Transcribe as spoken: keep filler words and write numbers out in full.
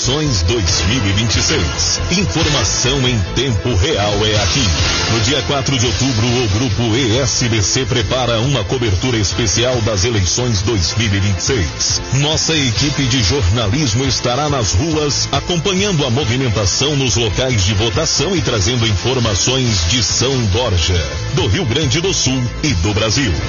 Eleições dois mil e vinte e seis. Informação em tempo real é aqui. No dia quatro de outubro, o Grupo E S B C prepara uma cobertura especial das eleições dois mil e vinte e seis. Nossa equipe de jornalismo estará nas ruas, acompanhando a movimentação nos locais de votação e trazendo informações de São Borja, do Rio Grande do Sul e do Brasil.